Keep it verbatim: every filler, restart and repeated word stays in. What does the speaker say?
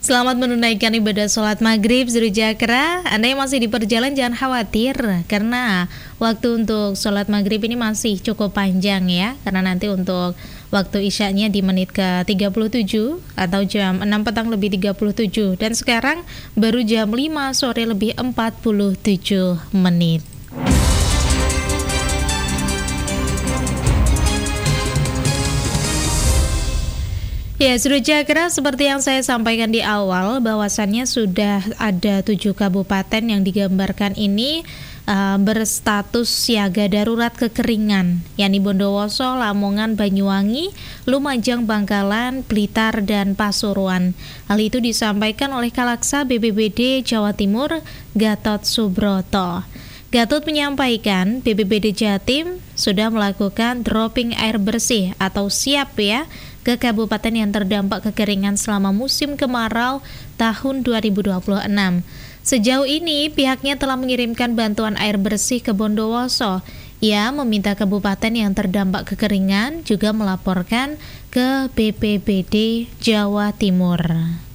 Selamat menunaikan ibadah sholat maghrib Zurujakra. Anda yang masih di perjalanan jangan khawatir, karena waktu untuk sholat maghrib ini masih cukup panjang ya. Karena nanti untuk waktu isyaknya di menit ke tiga puluh tujuh atau jam enam petang lebih tiga puluh tujuh. Dan sekarang baru jam lima sore lebih empat puluh tujuh menit. Ya, Zurujakra, seperti yang saya sampaikan di awal, bahwasannya sudah ada tujuh kabupaten yang digambarkan ini uh, berstatus siaga darurat kekeringan, yakni Bondowoso, Lamongan, Banyuwangi, Lumajang, Bangkalan, Blitar, dan Pasuruan. Hal itu disampaikan oleh Kalaksa B P B D Jawa Timur, Gatot Subroto. Gatot menyampaikan B P B D Jatim sudah melakukan dropping air bersih atau siap ya ke kabupaten yang terdampak kekeringan selama musim kemarau tahun dua ribu dua puluh enam. Sejauh ini pihaknya telah mengirimkan bantuan air bersih ke Bondowoso. Ia meminta kabupaten yang terdampak kekeringan juga melaporkan ke B P B D Jawa Timur.